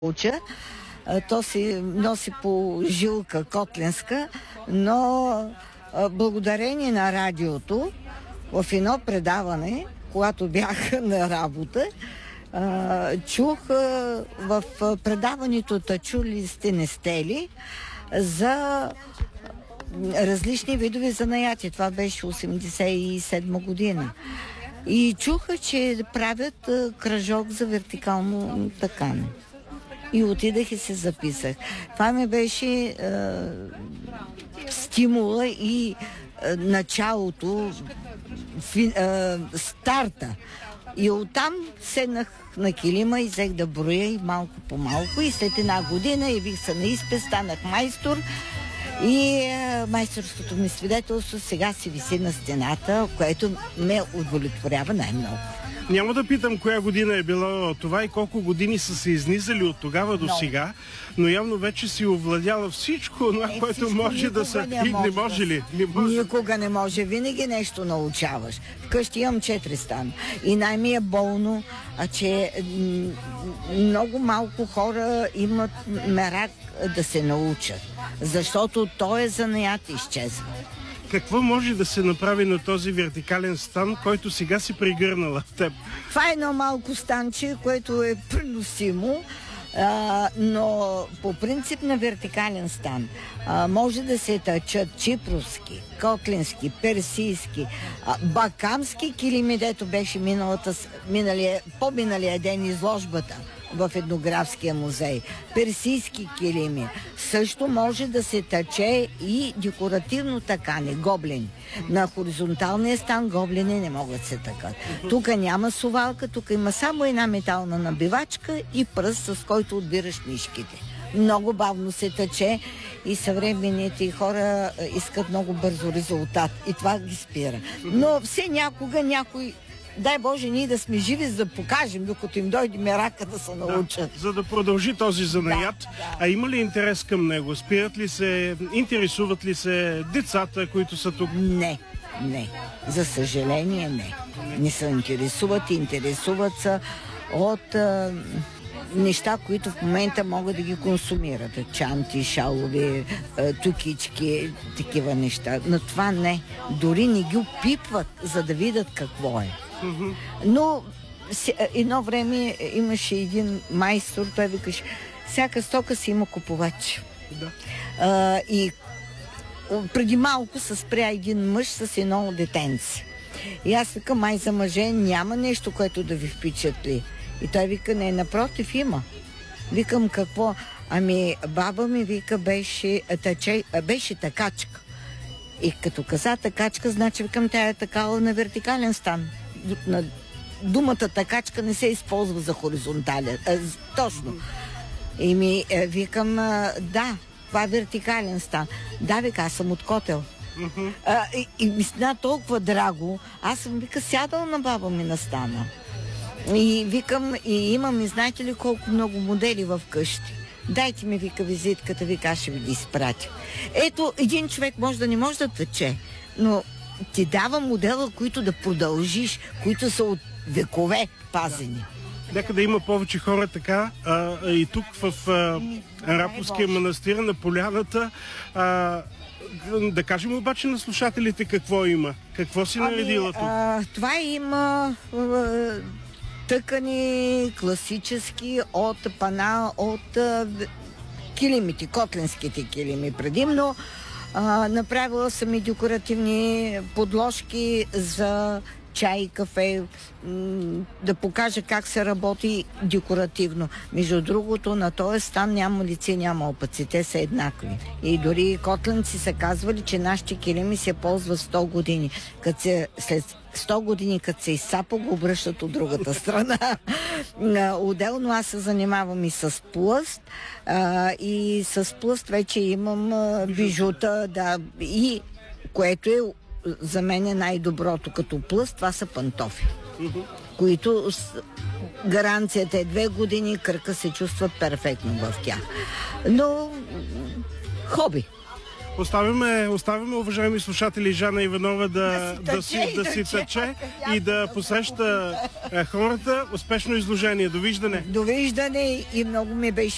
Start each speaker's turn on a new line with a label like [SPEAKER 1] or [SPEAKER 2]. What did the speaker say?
[SPEAKER 1] уча. То се носи по жилка котленска, но благодарение на радиото в едно предаване, когато бях на работа, чух в предаването "Та ли сте, не сте ли" за различни видове занаяти. Това беше 87 година. И чуха, че правят кръжок за вертикално такане. И отидах и се записах. Това ми беше стимула и началото, старта. И оттам седнах на килима и взех да броя и малко по малко. И след една година явих се на изпит, станах майстор. И майсторското ми свидетелство сега си виси на стената, което ме удовлетворява най-много.
[SPEAKER 2] Няма да питам коя година е било това и колко години са се изнизали от тогава до сега, но явно вече си овладяла всичко, това, което може да се... Не може ли?
[SPEAKER 1] Никога не може. Винаги нещо научаваш. Вкъщи имам 4 стана. И най-ми е болно, че много малко хора имат мерак да се научат. Защото той занаят изчезва.
[SPEAKER 2] Какво може да се направи на този вертикален стан, който сега си пригърнала в теб?
[SPEAKER 1] Това е едно малко станче, което е преносимо, но по принцип на вертикален стан може да се тъчат чипровски, котлински, персийски, бакамски килими, дето беше по-миналия ден изложбата в Етнографския музей. Персийски килими. Също може да се тъче и декоративно такане, гоблени. На хоризонталния стан гоблени не могат да се тъкат. Тук няма сувалка, тук има само една метална набивачка и пръст, с който отбираш нишките. Много бавно се тъче и съвременните хора искат много бързо резултат. И това ги спира. Но все някога някой, дай Боже, ние да сме живи, за да покажем, докато им дойде мерака да се научат.
[SPEAKER 2] За да продължи този занаят.
[SPEAKER 1] Да.
[SPEAKER 2] А има ли интерес към него? Спират ли се, интересуват ли се децата, които са тук?
[SPEAKER 1] Не. За съжаление, не. Не се интересуват се от неща, които в момента могат да ги консумират. Чанти, шалове, тукички, такива неща. Но това не. Дори не ги опипват, за да видят какво е. Но едно време имаше един майстор, той викаше, всяка стока си има купувач. Да. И преди малко се спря един мъж с едно детенце. И аз викам, май за мъже няма нещо, което да ви впечатли. И той вика, не, напротив, има. Викам, какво? Ами баба ми, вика, беше такачка. И като каза такачка, значи, викам, тя е такава на вертикален стан. Думата такачка не се използва за хоризонтален. Точно. И ми викам, да, това е вертикален стан. Да, вика, аз съм от Котел. И ми стана толкова драго. Аз съм, вика, сядал на баба ми на стана. И викам, и имам, и знаете ли колко много модели в къщи. Дайте ми, вика, визитката, вика, аз ще ви ги изпратя. Ето, един човек може да не може да тъче, но ти дава модела, които да продължиш, които са от векове пазени.
[SPEAKER 2] Нека да има повече хора така, и тук в Араповския манастир на поляната. Да кажем обаче на слушателите какво има. Какво си наредила тук?
[SPEAKER 1] Това има тъкани класически от пана, от килимите, котлинските килими предимно. Направила съм и декоративни подложки за чай, кафе, да покажа как се работи декоративно. Между другото, на този стан няма лице, няма опъци, те са еднакви. И дори котлинци са казвали, че нашите килими се ползват 100 години. След 100 години, като се изсапа, го обръщат от другата страна. Отделно аз се занимавам и с плъст. И с плъст вече имам бижута, да, и което е за мен е най-доброто като плъст, това са пантофи, които гаранцията е 2 години, кръка се чувства перфектно в тях. Но хоби.
[SPEAKER 2] Оставяме, уважаеми слушатели, Жана Иванова да си тъче и да посреща хората. Успешно изложение. Довиждане!
[SPEAKER 1] Довиждане и много ми беше